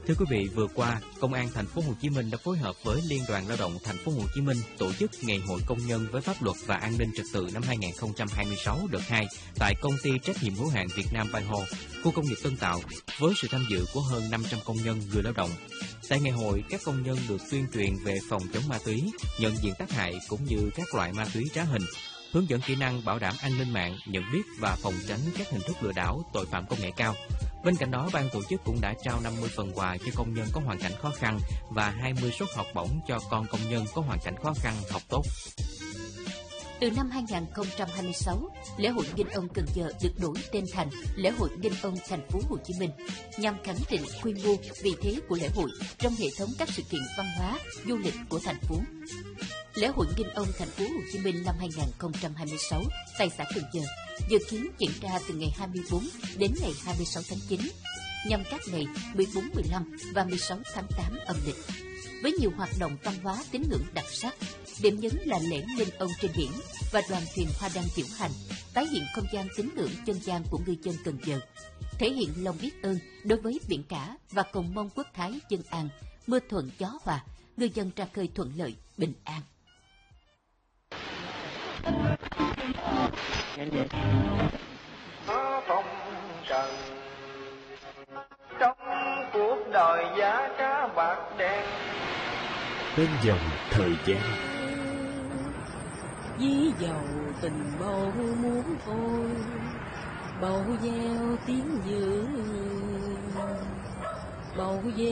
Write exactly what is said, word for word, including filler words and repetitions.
Thưa quý vị, vừa qua, Công an thành phố Hồ Chí Minh đã phối hợp với Liên đoàn Lao động thành phố Hồ Chí Minh tổ chức Ngày hội Công nhân với pháp luật và an ninh trật tự năm hai không hai sáu đợt hai tại công ty trách nhiệm hữu hạn Việt Nam Banh Hồ, khu công nghiệp Tân Tạo, với sự tham dự của hơn năm trăm công nhân người lao động. Tại ngày hội, các công nhân được tuyên truyền về phòng chống ma túy, nhận diện tác hại cũng như các loại ma túy trá hình, hướng dẫn kỹ năng bảo đảm an ninh mạng, nhận biết và phòng tránh các hình thức lừa đảo, tội phạm công nghệ cao. Bên cạnh đó, ban tổ chức cũng đã trao năm mươi phần quà cho công nhân có hoàn cảnh khó khăn và hai mươi suất học bổng cho con công nhân có hoàn cảnh khó khăn học tốt. Từ năm hai không hai sáu, lễ hội Nghinh Ông Cần Giờ được đổi tên thành lễ hội Nghinh Ông thành phố Hồ Chí Minh, nhằm khẳng định quy mô, vị thế của lễ hội trong hệ thống các sự kiện văn hóa, du lịch của thành phố. Lễ hội Nghinh Ông thành phố Hồ Chí Minh năm hai không hai sáu tại xã Cần Giờ dự kiến diễn ra từ ngày hai mươi bốn đến ngày hai mươi sáu tháng chín, nhằm các ngày mười bốn, mười lăm và mười sáu tháng tám âm lịch, với nhiều hoạt động văn hóa tín ngưỡng đặc sắc. Điểm nhấn là lễ Nghinh Ông trên biển và đoàn thuyền hoa đăng diễu hành, tái hiện không gian tín ngưỡng dân gian của ngư dân Cần Giờ, thể hiện lòng biết ơn đối với biển cả và cầu mong quốc thái dân an, mưa thuận gió hòa, ngư dân ra khơi thuận lợi, bình an. Nó phong trần trong cuộc đời giá cá bạc đen, bên dòng thời gian dí dầu tình bầu muốn thôi, bầu gieo tiếng dữ, bầu gieo